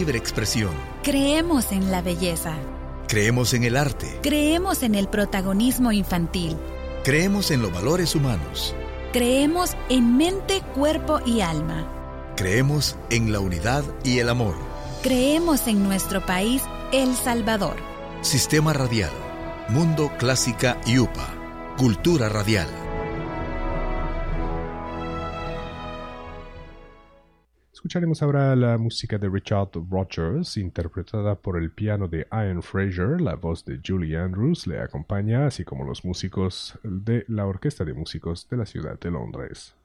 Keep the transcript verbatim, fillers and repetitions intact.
libre expresión. Creemos en la belleza. Creemos en el arte. Creemos en el protagonismo infantil. Creemos en los valores humanos. Creemos en mente, cuerpo y alma. Creemos en la unidad y el amor. Creemos en nuestro país, El Salvador. Sistema Radial, Mundo Clásica y U P A. Cultura Radial. Escucharemos ahora la música de Richard Rodgers, interpretada por el piano de Ian Fraser. La voz de Julie Andrews le acompaña, así como los músicos de la Orquesta de Músicos de la Ciudad de Londres.